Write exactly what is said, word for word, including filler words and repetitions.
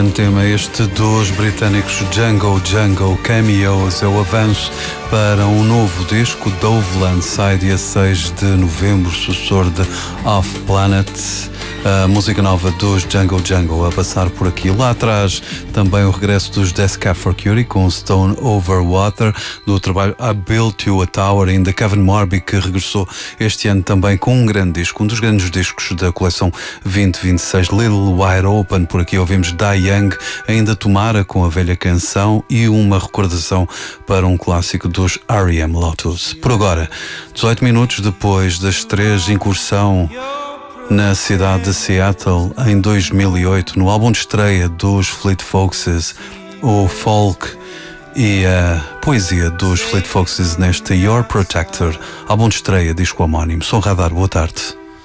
grande tema este dos britânicos Django Django Cameos. É o avanço para um novo disco, Doveland, sai dia seis de novembro, sucessor de Off Planet. A música nova dos Django Django a passar por aqui. Lá atrás também o regresso dos Death Cab for Cutie com Stone Over Water, do trabalho I Built You a Tower, ainda Kevin Morby, que regressou este ano também com um grande disco, um dos grandes discos da coleção vinte vinte e seis, Little Wide Open. Por aqui ouvimos Die Young, ainda Tomara com a velha canção e uma recordação para um clássico dos R E M Lotus. Por agora, dezoito minutos depois das três, incursão na cidade de Seattle em dois mil e oito, no álbum de estreia dos Fleet Foxes, o folk e a poesia dos Fleet Foxes neste Your Protector, álbum de estreia, disco homónimo. Sou Radar, boa tarde.